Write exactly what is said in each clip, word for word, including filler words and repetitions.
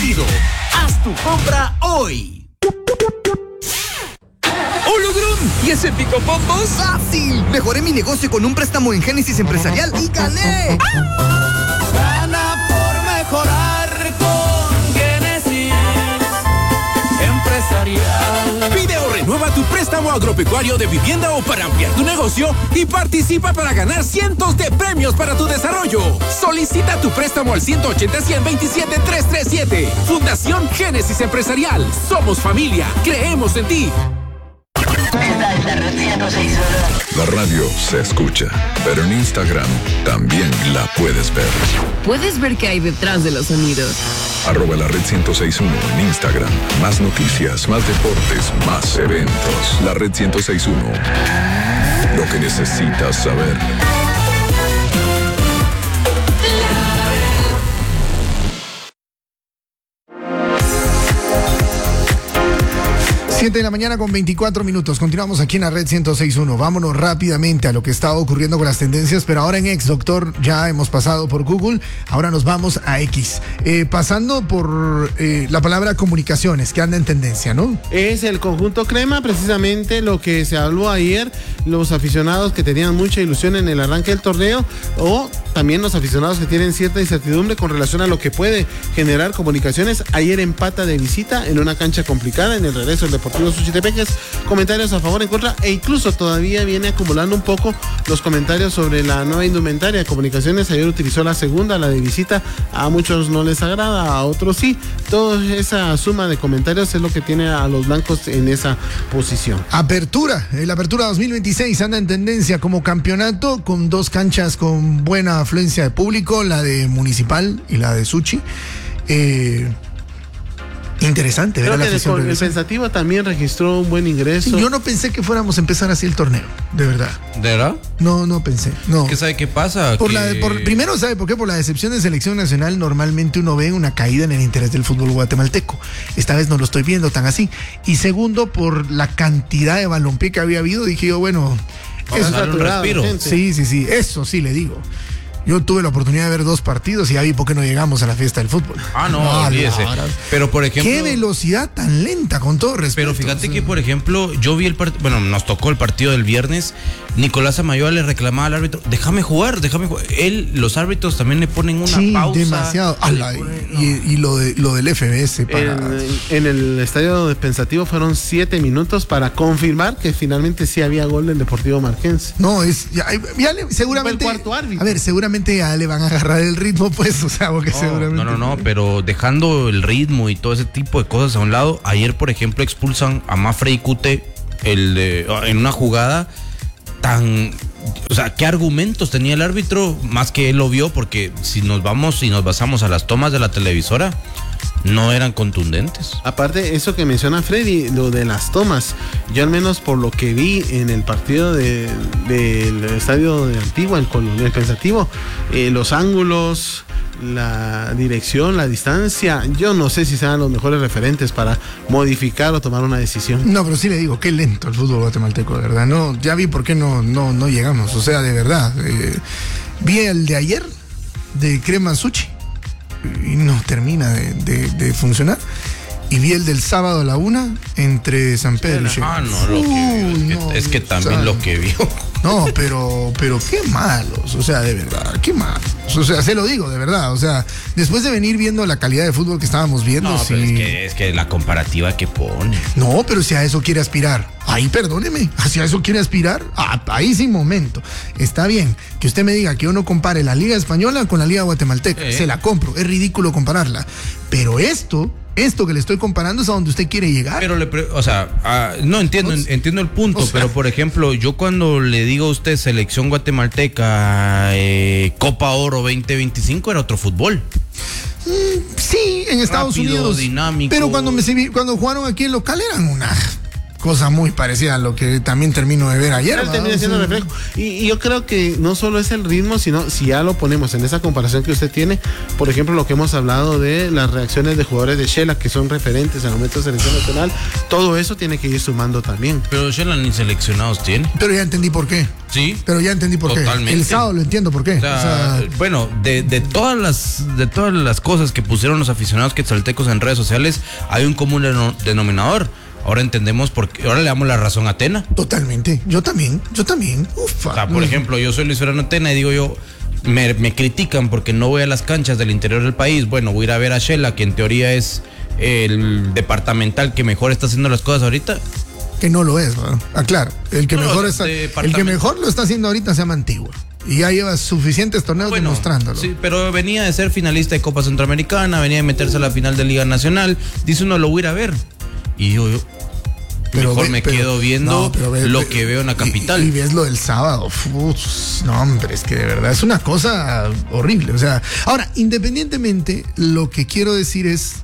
sentido. Haz tu compra hoy. ¡Hologrun! ¿Y ese pico bombos? ¡Fácil! Mejoré mi negocio con un préstamo en Génesis Empresarial y gané. Gana por mejorar con Génesis Empresarial. Pide o renueva tu préstamo agropecuario de vivienda o para ampliar tu negocio y participa para ganar cientos de premios para tu desarrollo. Solicita tu préstamo al ciento ochenta, cien veintisiete, trescientos treinta y siete. Fundación Génesis Empresarial. Somos familia. Creemos en ti. La radio se escucha, pero en Instagram también la puedes ver. Puedes ver qué hay detrás de los sonidos. Arroba la red ciento seis punto uno en Instagram. Más noticias, más deportes, más eventos. La red ciento seis punto uno. Lo que necesitas saber. siete de la mañana con veinticuatro minutos. Continuamos aquí en la red ciento seis punto uno. Vámonos rápidamente a lo que está ocurriendo con las tendencias, pero ahora en X, doctor, ya hemos pasado por Google, ahora nos vamos a X. Eh, pasando por eh, la palabra comunicaciones, que anda en tendencia, ¿no? Es el conjunto crema, precisamente lo que se habló ayer, los aficionados que tenían mucha ilusión en el arranque del torneo, o también los aficionados que tienen cierta incertidumbre con relación a lo que puede generar comunicaciones. Ayer empata de visita en una cancha complicada en el regreso del Deportivo Suchitepeques. Comentarios a favor, en contra, e incluso todavía viene acumulando un poco los comentarios sobre la nueva indumentaria. Comunicaciones ayer utilizó la segunda, la de visita. A muchos no les agrada, a otros sí. Toda esa suma de comentarios es lo que tiene a los blancos en esa posición. Apertura, la apertura dos mil veintiséis anda en tendencia como campeonato, con dos canchas con buena afluencia de público, la de Municipal y la de Suchi. Eh... Interesante ver Creo a la que afición el regresar. Pensativo también registró un buen ingreso. Sí, yo no pensé que fuéramos a empezar así el torneo, de verdad. ¿De verdad? No, no pensé. No. ¿Qué sabe qué pasa? Por que... la, por, primero, ¿sabe por qué? Por la decepción de selección nacional, normalmente uno ve una caída en el interés del fútbol guatemalteco. Esta vez no lo estoy viendo tan así. Y segundo, por la cantidad de balompié que había habido, dije yo, bueno, vamos eso a darle un respiro. Gente. Sí, sí, sí, eso sí le digo. Yo tuve la oportunidad de ver dos partidos y ya vi por qué no llegamos a la fiesta del fútbol. Ah, no, no olvídese. Pero, por ejemplo... Qué velocidad tan lenta, con todo respeto. Pero fíjate o sea, que, por ejemplo, yo vi el partido... Bueno, nos tocó el partido del viernes. Nicolás Amayoa le reclamaba al árbitro, déjame jugar, déjame jugar. Él, los árbitros también le ponen una sí, pausa. demasiado. Ala, ponen, y, no. y, y lo, de, lo del F B S. Para... En, en el estadio de Pensativo fueron siete minutos para confirmar que finalmente sí había gol del Deportivo Marquense. No, es... Ya, ya le, seguramente... Fue el cuarto árbitro. A ver, seguramente ya le van a agarrar el ritmo, pues, o sea, porque no, seguramente... No, no, no, pero dejando el ritmo y todo ese tipo de cosas a un lado, ayer, por ejemplo, expulsan a Mafre y Cute el de, en una jugada tan... O sea, ¿qué argumentos tenía el árbitro? Más que él lo vio, porque si nos vamos y si nos basamos a las tomas de la televisora, no eran contundentes. Aparte, eso que menciona Freddy, lo de las tomas, yo al menos por lo que vi en el partido del de, de estadio de Antigua, el, el Pensativo, eh, los ángulos, la dirección, la distancia, yo no sé si sean los mejores referentes para modificar o tomar una decisión. No, pero sí le digo, qué lento el fútbol guatemalteco, de verdad. No, ya vi por qué no, no, no llegamos, o sea, de verdad. Eh, vi el de ayer, de Crema Suchi, y no termina de, de, de funcionar. Y vi el del sábado a la una entre San Pedro y Che. Ah, no, lo que vio, es, que, no, es que también o sea, lo que vio. No, pero, pero qué malos, o sea, de verdad, qué malos. O sea, se lo digo, de verdad, o sea, después de venir viendo la calidad de fútbol que estábamos viendo, no, sí. Pero es que, es que la comparativa que pone. No, pero si a eso quiere aspirar, ahí perdóneme, si a eso quiere aspirar, ah, ahí sin momento. Está bien que usted me diga que yo no compare la Liga Española con la Liga Guatemalteca, eh. se la compro, es ridículo compararla, pero esto... Esto que le estoy comparando es a donde usted quiere llegar. Pero le, pre- o sea, uh, no entiendo, o sea, entiendo el punto, o sea, pero por ejemplo, yo cuando le digo a usted selección guatemalteca, eh, Copa Oro veinte veinticinco era otro fútbol. Mm, sí, en Estados Rápido, Unidos. dinámico. Pero cuando me cuando jugaron aquí en local eran una cosa muy parecida a lo que también termino de ver ayer. Él termina siendo reflejo. Y, y yo creo que no solo es el ritmo, sino si ya lo ponemos en esa comparación que usted tiene, por ejemplo, lo que hemos hablado de las reacciones de jugadores de Shela, que son referentes al momento de selección nacional, todo eso tiene que ir sumando también. Pero Shela ni seleccionados tiene. Pero ya entendí por qué. Sí. Pero ya entendí por Totalmente. qué. El sábado lo entiendo por qué. O sea, O sea, bueno, de, de todas las de todas las cosas que pusieron los aficionados quetzaltecos en redes sociales, hay un común deno- denominador. Ahora entendemos por qué, ahora le damos la razón a Tena. totalmente. Yo también, yo también. Ufa. O sea, por ejemplo, yo soy Luis Fernando Tena y digo yo, me, me critican porque no voy a las canchas del interior del país. Bueno, voy a ir a ver a Shela, que en teoría es el departamental que mejor está haciendo las cosas ahorita. Que no lo es, ¿no? Aclaro. El que No, mejor de está, el que departamento. mejor lo está haciendo ahorita se llama Antigua. Y ya lleva suficientes torneos Bueno, demostrándolo. sí, pero venía de ser finalista de Copa Centroamericana, venía de meterse a la final de Liga Nacional. Dice uno, lo voy a ir a ver. Y yo, yo Pero mejor ve- me pero- quedo viendo no, pero ve- lo ve- que veo en la y- capital. Y, y ves lo del sábado. Uf, no, hombre, es que de verdad es una cosa horrible. O sea, ahora, independientemente, lo que quiero decir es,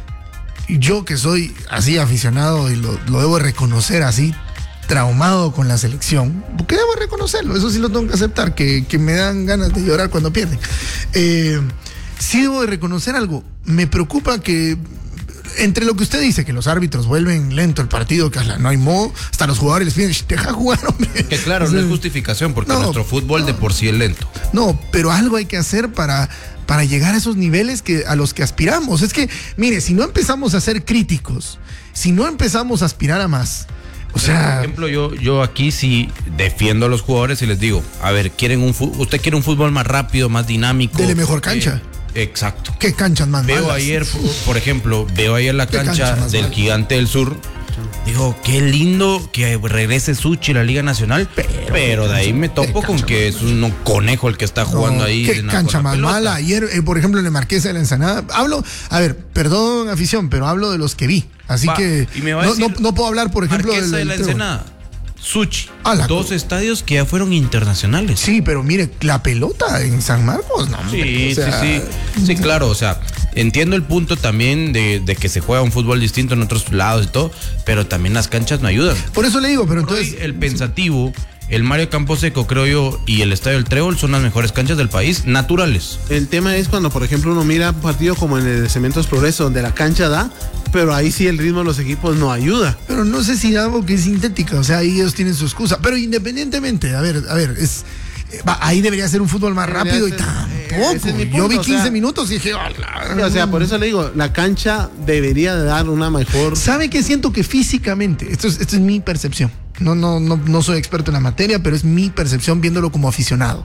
yo que soy así aficionado y lo, lo debo reconocer así, traumado con la selección, porque debo reconocerlo, eso sí lo tengo que aceptar, que, que me dan ganas de llorar cuando pierden. Eh, sí debo de reconocer algo, me preocupa que entre lo que usted dice, que los árbitros vuelven lento el partido, que no hay modo, hasta los jugadores les piden, deja jugar, hombre. Que claro, O sea, no es justificación, porque no, nuestro fútbol no. de por sí es lento. No, pero algo hay que hacer para, para llegar a esos niveles que, a los que aspiramos. Es que, mire, si no empezamos a ser críticos, si no empezamos a aspirar a más, o sea... Por ejemplo, yo, yo aquí sí defiendo a los jugadores y les digo, a ver, quieren un fu- usted quiere un fútbol más rápido, más dinámico. Dele mejor cancha. Eh, exacto. ¿Qué canchas más Veo malas? ayer, por ejemplo, veo ayer la ¿Qué cancha cancha más del mala? Gigante del Sur. Digo, qué lindo que regrese Suchi a la Liga Nacional, pero, de ahí me topo con que es un conejo el que está jugando No, ahí. qué en la- cancha con la más pelota. mala. Ayer, eh, por ejemplo, en la Marquesa de la Ensenada, hablo, a ver, perdón afición, pero hablo de los que vi. Así Va, que y me va a no, decir, no, no puedo hablar, por ejemplo, Marquesa del- de la del- Ensenada, Suchi, A la dos co- estadios que ya fueron internacionales. Sí, pero mire, la pelota en San Marcos, no, hombre, Sí, o sea, sí, sí. Sí, claro, o sea, entiendo el punto también de, de que se juega un fútbol distinto en otros lados y todo, pero también las canchas no ayudan. Por eso le digo, pero Hoy entonces... el Pensativo, el Mario Camposeco, creo yo, y el Estadio del Trébol son las mejores canchas del país, naturales. El tema es cuando, por ejemplo, uno mira un partido como en el de Cementos Progreso, donde la cancha da, pero ahí sí el ritmo de los equipos no ayuda. Pero no sé si algo que es sintética, o sea, ahí ellos tienen su excusa. Pero independientemente, a ver, a ver, es eh, va, ahí debería ser un fútbol más Debería rápido y ser, tampoco. eh, ese es mi Yo punto, vi o sea, quince minutos y dije, "Hola". Sí, o sea, por eso le digo, la cancha debería de dar una mejor... ¿Sabe qué siento que físicamente? Esto es, esto es mi percepción. No, no, no, no soy experto en la materia, pero es mi percepción viéndolo como aficionado.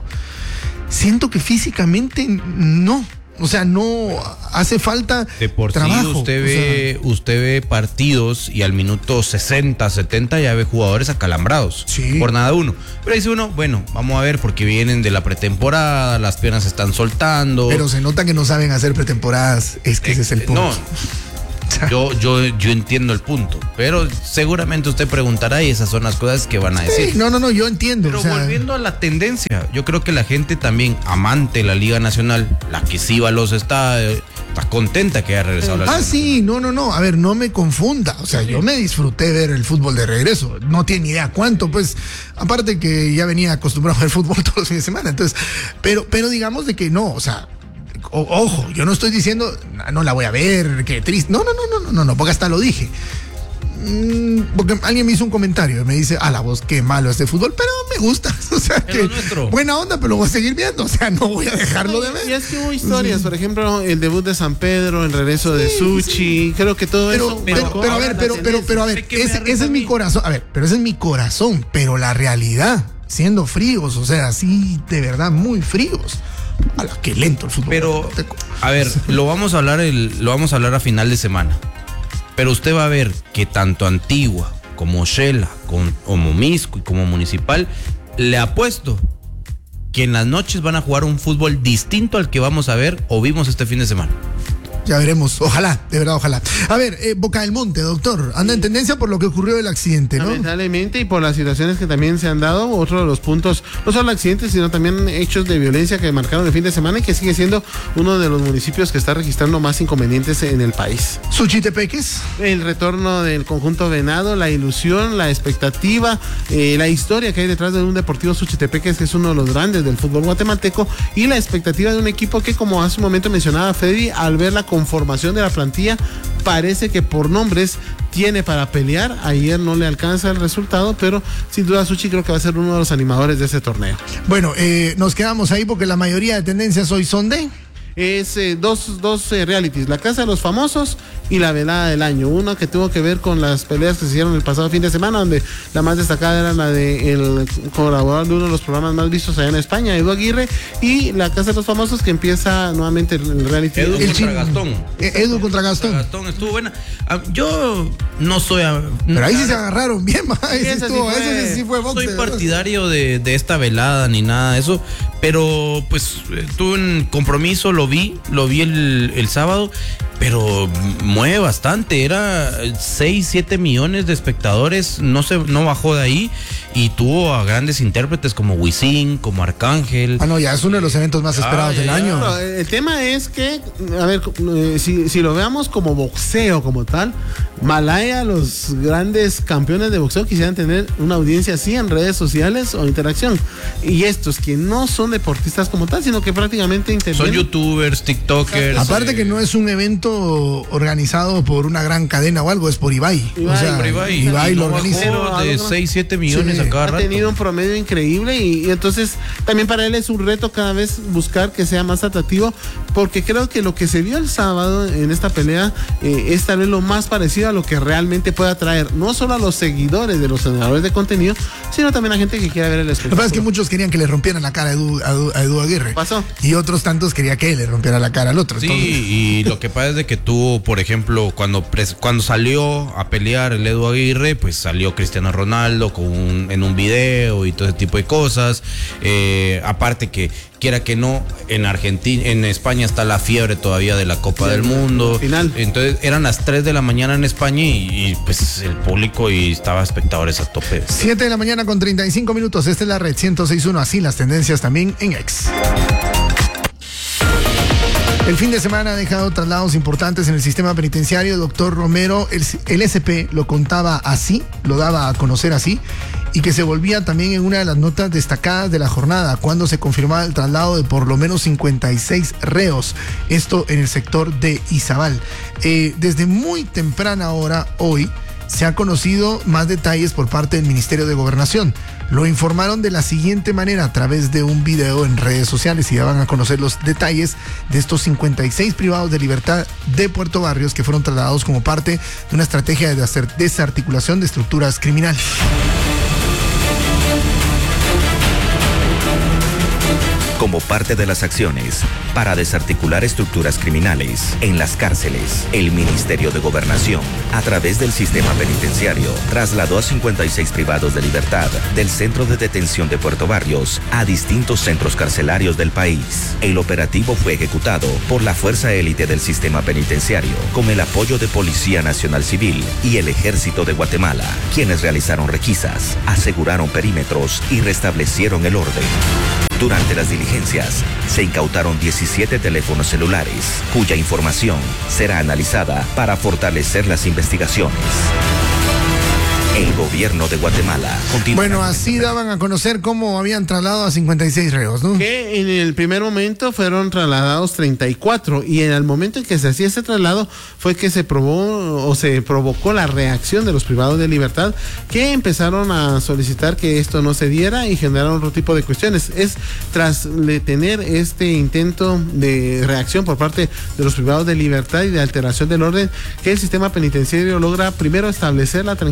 Siento que físicamente no. O sea, no hace falta De por trabajo. sí usted o ve, usted ve partidos y al minuto sesenta, setenta ya ve jugadores acalambrados. Sí. Por nada uno. Pero dice uno, bueno, vamos a ver porque vienen de la pretemporada, las piernas se están soltando. Pero se nota que no saben hacer pretemporadas. Es que ese es el punto. No, yo, yo, yo entiendo el punto, pero seguramente usted preguntará y esas son las cosas que van a decir. Sí, no, no, no, yo entiendo. Pero o sea, volviendo a la tendencia, yo creo que la gente también amante de la Liga Nacional, la que sí va a los estadios, está contenta que haya regresado a la Ah, Liga sí, no, no, no. A ver, no me confunda. O sea, yo me disfruté ver el fútbol de regreso. No tiene ni idea cuánto, pues. Aparte que ya venía acostumbrado a ver fútbol todos los fines de semana. Entonces, pero, pero digamos de que no, o sea. O- ojo, yo no estoy diciendo, no la voy a ver, qué triste. No, no, no, no, no, no, no, porque hasta lo dije. Mm, porque alguien me hizo un comentario y me dice, a la voz, qué malo este fútbol, pero me gusta. O sea, Es que lo nuestro. buena onda, pero lo voy a seguir viendo. O sea, no voy a dejarlo de ver. Y es que hubo historias, por ejemplo, el debut de San Pedro, el regreso de Sí, Suchi, creo que todo Pero, eso... pero, marcó pero a ahora ver, la pero, pero, tendencia. pero a ver, Es que me ese, da risa ese es a mi mí. corazón. A ver, pero ese es mi corazón. Pero la realidad, siendo fríos, o sea, así de verdad muy fríos. A la que lento el fútbol. Pero, guatemalteco. a ver, lo vamos a hablar el, lo vamos a hablar a final de semana. Pero usted va a ver que tanto Antigua como Shela, con- como Misco y como Municipal, le apuesto que en las noches van a jugar un fútbol distinto al que vamos a ver o vimos este fin de semana. ya veremos. Ojalá, de verdad, ojalá. A ver, eh, Boca del Monte, doctor, anda en tendencia por lo que ocurrió del accidente, ¿no? Lamentablemente, y por las situaciones que también se han dado, otro de los puntos, no solo accidentes, sino también hechos de violencia que marcaron el fin de semana y que sigue siendo uno de los municipios que está registrando más inconvenientes en el país. Suchitepeques. El retorno del conjunto venado, la ilusión, la expectativa, eh, la historia que hay detrás de un Deportivo Suchitepeques, que es uno de los grandes del fútbol guatemalteco, y la expectativa de un equipo que, como hace un momento mencionaba Freddy, al ver la conformación de la plantilla, parece que por nombres tiene para pelear. Ayer no le alcanza el resultado, pero sin duda Suchi creo que va a ser uno de los animadores de ese torneo. Bueno, eh, nos quedamos ahí porque la mayoría de tendencias hoy son de... Es eh, dos, dos eh, realities, La Casa de los Famosos y La Velada del Año. Una que tuvo que ver con las peleas que se hicieron el pasado fin de semana, donde la más destacada era la de el colaborador de uno de los programas más vistos allá en España, Edu Aguirre, y La Casa de los Famosos, que empieza nuevamente el reality. Edu el contra Gastón. Eh, Edu contra Gastón. Gastón estuvo buena. Ah, yo no soy... A, Pero ahí sí se agarraron bien, ma. Sí, Ese, ese sí estuvo, fue- ese sí fue box, soy de verdad. partidario de, de esta velada ni nada de eso, pero pues eh, tuve un compromiso, lo vi, lo vi el, el sábado, pero mueve bastante, era seis, siete millones de espectadores, no se, no bajó de ahí, y tuvo a grandes intérpretes como Wisin, como Arcángel. Ah, no, ya es uno de los eventos más Ah, esperados ya, del ya. año. Pero el tema es que, a ver, eh, si, si lo veamos como boxeo como tal, Malaya, los grandes campeones de boxeo quisieran tener una audiencia así en redes sociales o interacción. Y estos que no son deportistas como tal, sino que prácticamente intervienen. Son youtubers, tiktokers. Aparte eh, que no es un evento organizado por una gran cadena o algo, es por Ibai. Ibai, o sea, por Ibai, Ibai y lo no organiza. bajó de Algo, ¿no? seis, siete millones Sí, a cada ha rato. tenido un promedio increíble y, y entonces también para él es un reto cada vez buscar que sea más atractivo, porque creo que lo que se vio el sábado en esta pelea eh, es tal vez lo más parecido a lo que realmente puede atraer no solo a los seguidores de los generadores de contenido, sino también a gente que quiera ver el Lo que pasa espectáculo. es que muchos querían que le rompieran la cara a Edu, a Edu- a Edu Aguirre. Pasó. Y otros tantos querían que él le rompiera la cara al otro. Sí, Entonces, y lo que pasa es de que tuvo, por ejemplo, cuando pres- cuando salió a pelear el Edu Aguirre, pues salió Cristiano Ronaldo con un- en un video y todo ese tipo de cosas. Eh, aparte que quiera que no, en Argentina, en España está la fiebre todavía de la Copa del Mundo. Final. Entonces eran las tres de la mañana en España y, y, pues el público y estaba espectadores a tope. siete de la mañana con treinta y cinco minutos. Esta es la red ciento seis punto uno. Así las tendencias también en X. El fin de semana ha dejado traslados importantes en el sistema penitenciario. Doctor Romero, el, el S P lo contaba así, lo daba a conocer así, y que se volvía también en una de las notas destacadas de la jornada, cuando se confirmaba el traslado de por lo menos cincuenta y seis reos, esto en el sector de Izabal. Eh, desde muy temprana hora hoy se ha conocido más detalles por parte del Ministerio de Gobernación. Lo informaron de la siguiente manera a través de un video en redes sociales y daban a conocer los detalles de estos cincuenta y seis privados de libertad de Puerto Barrios que fueron trasladados como parte de una estrategia de hacer desarticulación de estructuras criminales. Como parte de las acciones para desarticular estructuras criminales en las cárceles, el Ministerio de Gobernación, a través del sistema penitenciario, trasladó a cincuenta y seis privados de libertad del Centro de Detención de Puerto Barrios a distintos centros carcelarios del país. El operativo fue ejecutado por la Fuerza Élite del Sistema Penitenciario, con el apoyo de Policía Nacional Civil y el Ejército de Guatemala, quienes realizaron requisas, aseguraron perímetros y restablecieron el orden. Durante las diligencias, se incautaron diecisiete teléfonos celulares, cuya información será analizada para fortalecer las investigaciones. El gobierno de Guatemala continúa. Bueno, así daban a conocer cómo habían trasladado a cincuenta y seis reos, ¿no? Que en el primer momento fueron trasladados treinta y cuatro y en el momento en que se hacía ese traslado fue que se probó o se provocó la reacción de los privados de libertad, que empezaron a solicitar que esto no se diera y generaron otro tipo de cuestiones. Es tras de tener este intento de reacción por parte de los privados de libertad y de alteración del orden que el sistema penitenciario logra primero establecer la tranquilidad y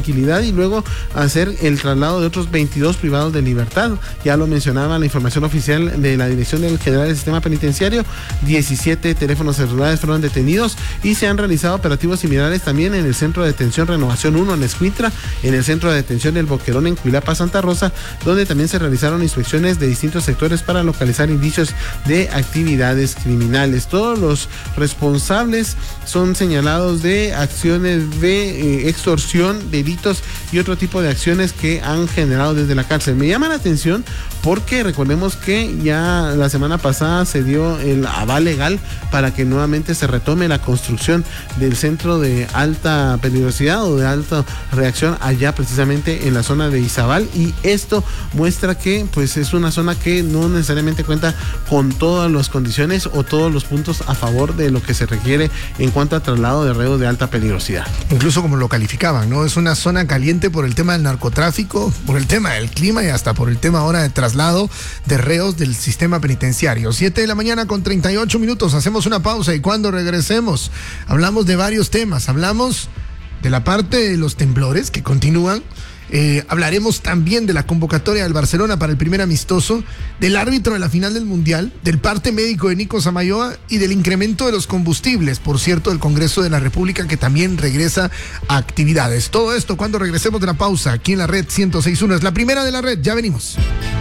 y luego hacer el traslado de otros veintidós privados de libertad. Ya lo mencionaba la información oficial de la Dirección del General del Sistema Penitenciario. diecisiete teléfonos celulares fueron detenidos y se han realizado operativos similares también en el Centro de Detención Renovación uno en Escuintla, en el Centro de Detención del Boquerón en Cuilapa, Santa Rosa, donde también se realizaron inspecciones de distintos sectores para localizar indicios de actividades criminales. Todos los responsables son señalados de acciones de eh, extorsión, delitos y otro tipo de acciones que han generado desde la cárcel. Me llama la atención porque recordemos que ya la semana pasada se dio el aval legal para que nuevamente se retome la construcción del centro de alta peligrosidad o de alta reacción allá precisamente en la zona de Izabal, y esto muestra que pues es una zona que no necesariamente cuenta con todas las condiciones o todos los puntos a favor de lo que se requiere en cuanto a traslado de reos de alta peligrosidad. Incluso como lo calificaban, ¿no? Es una zona caliente por el tema del narcotráfico, por el tema del clima y hasta por el tema ahora de traslado de reos del sistema penitenciario. siete de la mañana con treinta y ocho minutos, hacemos una pausa y cuando regresemos hablamos de varios temas, hablamos de la parte de los temblores que continúan. Eh, hablaremos también de la convocatoria del Barcelona para el primer amistoso, del árbitro de la final del Mundial, del parte médico de Nico Samayoa y del incremento de los combustibles, por cierto, del Congreso de la República que también regresa a actividades. Todo esto cuando regresemos de la pausa aquí en la red ciento seis punto uno. Es la primera de la red, ya venimos.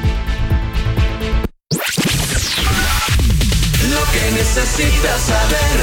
Lo que necesitas saber,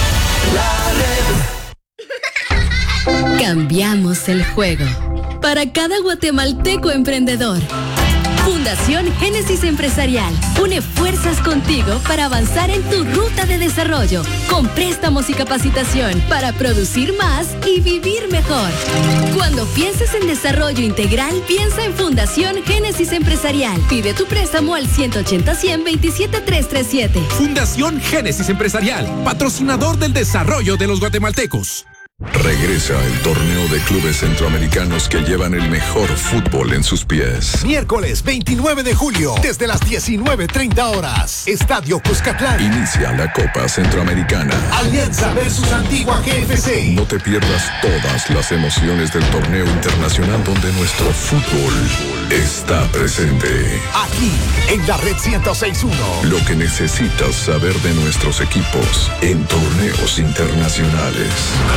la red. Cambiamos el juego. Para cada guatemalteco emprendedor. Fundación Génesis Empresarial une fuerzas contigo para avanzar en tu ruta de desarrollo, con préstamos y capacitación para producir más y vivir mejor. Cuando pienses en desarrollo integral, piensa en Fundación Génesis Empresarial. Pide tu préstamo al ciento ochenta, cien, veintisiete, trescientos treinta y siete. Fundación Génesis Empresarial, patrocinador del desarrollo de los guatemaltecos. Regresa el torneo de clubes centroamericanos que llevan el mejor fútbol en sus pies. Miércoles veintinueve de julio, desde las diecinueve treinta horas. Estadio Cuscatlán. Inicia la Copa Centroamericana. Alianza versus Antigua G F C. No te pierdas todas las emociones del torneo internacional donde nuestro fútbol está presente. Aquí, en la red ciento seis punto uno. Lo que necesitas saber de nuestros equipos en torneos internacionales.